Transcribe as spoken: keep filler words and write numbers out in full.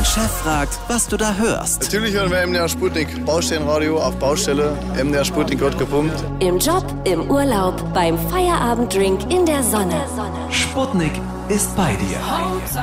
Wenn Chef fragt, was du da hörst. Natürlich hören wir M D R Sputnik. Baustellenradio auf Baustelle. M D R Sputnik wird gepumpt. Im Job, im Urlaub, beim Feierabenddrink in der Sonne. Sputnik ist bei dir.